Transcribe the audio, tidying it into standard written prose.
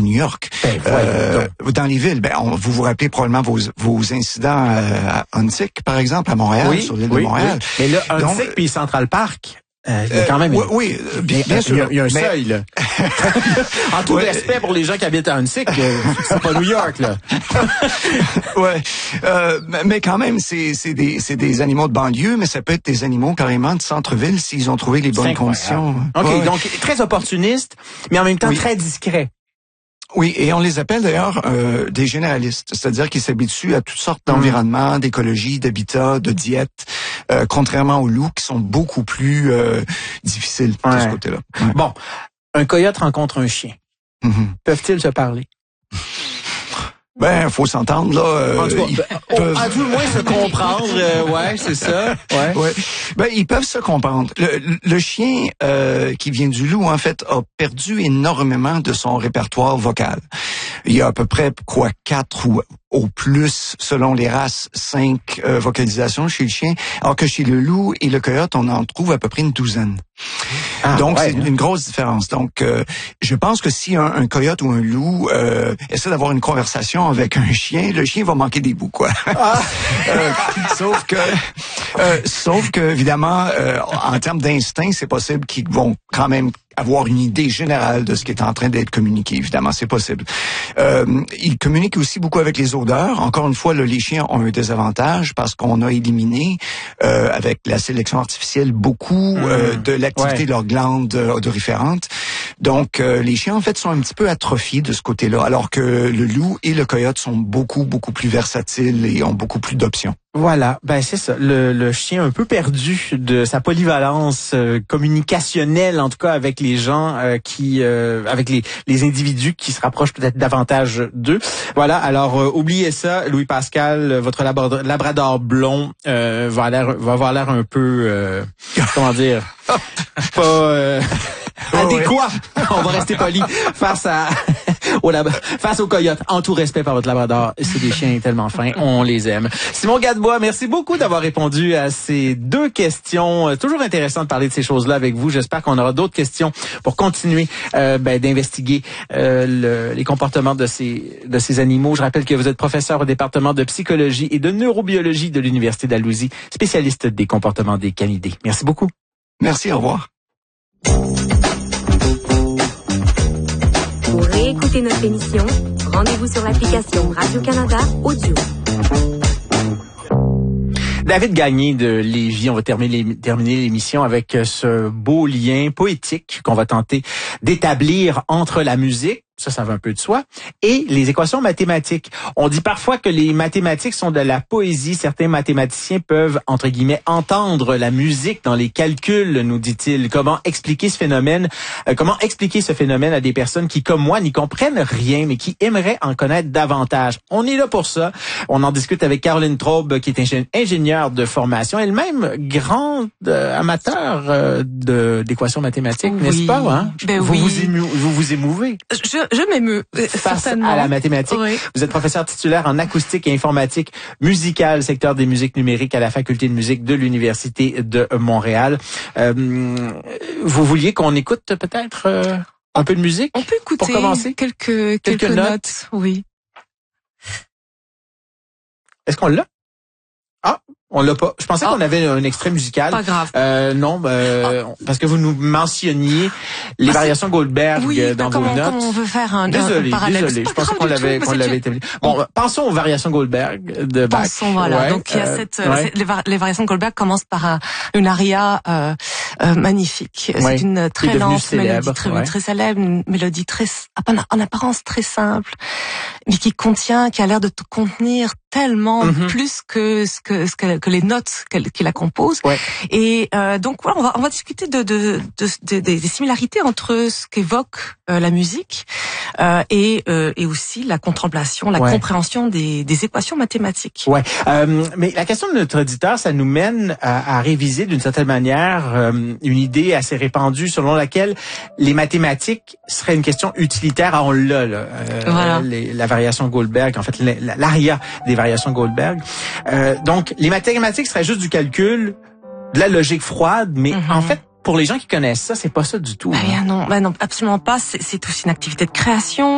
New York. Dans les villes. Vous vous rappelez probablement vos incidents à Huntsic, par exemple, à Montréal, sur l'île de Montréal. Mais là, Huntsic puis Central Park. Il y a quand même bien sûr. Il y a un seuil, là. En tout respect pour les gens qui habitent à Huntsic, c'est pas New York, là. Mais quand même, c'est des animaux de banlieue, mais ça peut être des animaux carrément de centre-ville s'ils ont trouvé les bonnes conditions. OK, donc très opportuniste, mais en même temps très discret. Oui, et on les appelle d'ailleurs des généralistes, c'est-à-dire qu'ils s'habituent à toutes sortes d'environnements, d'écologie, d'habitat, de diète, contrairement aux loups qui sont beaucoup plus difficiles de ce côté-là. Ouais. Bon, un coyote rencontre un chien. Peuvent-ils se parler? Faut s'entendre, là. En tout cas, à tout le moins se comprendre, c'est ça. Ils peuvent se comprendre. Le chien qui vient du loup, en fait, a perdu énormément de son répertoire vocal. Il y a à peu près, 4 ou au plus, selon les races, 5 vocalisations chez le chien, alors que chez le loup et le coyote, on en trouve à peu près une douzaine. Donc, c'est une grosse différence. Donc, je pense que si un coyote ou un loup essaie d'avoir une conversation avec un chien, le chien va manquer des bouts, quoi. Sauf que évidemment, en termes d'instinct, c'est possible qu'ils vont quand même avoir une idée générale de ce qui est en train d'être communiqué. Évidemment, c'est possible. Ils communiquent aussi beaucoup avec les odeurs. Encore une fois, là, les chiens ont un désavantage parce qu'on a éliminé, avec la sélection artificielle, beaucoup de l'activité de leurs glandes odoriférantes. Donc, les chiens, en fait, sont un petit peu atrophiés de ce côté-là, alors que le loup et le coyote sont beaucoup, beaucoup plus versatiles et ont beaucoup plus d'options. Voilà, c'est ça. Le chien un peu perdu de sa polyvalence communicationnelle, en tout cas avec les gens avec les individus qui se rapprochent peut-être davantage d'eux. Voilà, alors oubliez ça, Louis Pascal, votre labrador blond va avoir l'air un peu comment dire, pas adéquat. On va rester poli face au coyote. En tout respect par votre labrador, c'est des chiens tellement fins, on les aime. Simon Gadebois, merci beaucoup d'avoir répondu à ces 2 questions. Toujours intéressant de parler de ces choses-là avec vous. J'espère qu'on aura d'autres questions pour continuer d'investiguer les comportements de ces animaux. Je rappelle que vous êtes professeur au département de psychologie et de neurobiologie de l'Université d'Alousie, spécialiste des comportements des canidés. Merci beaucoup. Merci, au revoir. Pour réécouter notre émission, rendez-vous sur l'application Radio-Canada Audio. David Gagné de Lévis, on va terminer l'émission avec ce beau lien poétique qu'on va tenter d'établir entre la musique, ça va un peu de soi, et les équations mathématiques. On dit parfois que les mathématiques sont de la poésie. Certains mathématiciens peuvent, entre guillemets, entendre la musique dans les calculs, nous dit-il. Comment expliquer ce phénomène à des personnes qui, comme moi, n'y comprennent rien, mais qui aimeraient en connaître davantage? On est là pour ça. On en discute avec Caroline Traube, qui est ingénieure de formation, elle-même grande amateur d'équations mathématiques, n'est-ce pas? Hein? Vous vous émouvez. Je m'émeus. Face à la mathématique. Oui. Vous êtes professeur titulaire en acoustique et informatique musicale, secteur des musiques numériques à la Faculté de musique de l'Université de Montréal. Vous vouliez qu'on écoute peut-être un peu de musique? On peut écouter pour commencer? Quelques notes. Oui. Est-ce qu'on l'a? On l'a pas. Je pensais qu'on avait un extrait musical. Pas grave. Non, parce que vous nous mentionniez les variations Goldberg dans vos notes. Comment on veut faire un parallèle. Désolé. Je pensais qu'on l'avait établi. Bon, pensons aux variations Goldberg de Bach. Pensons, voilà. Ouais, donc il y a les variations Goldberg commencent par une aria magnifique. C'est une très lente mélodie, très célèbre, une mélodie en apparence très simple, mais qui a l'air de contenir tellement plus que les notes qui la composent. Ouais. Et donc voilà, on va discuter des similarités entre ce qu'évoque la musique et aussi la contemplation, la compréhension des équations mathématiques. Ouais. Mais la question de notre auditeur, ça nous mène à réviser d'une certaine manière une idée assez répandue selon laquelle les mathématiques seraient une question utilitaire. On l'a là. Voilà. La variation Goldberg, en fait l'aria des variations Goldberg. Donc les mathématiques seraient juste du calcul, de la logique froide, mais en fait pour les gens qui connaissent ça, c'est pas ça du tout. Non, absolument pas. C'est aussi une activité de création.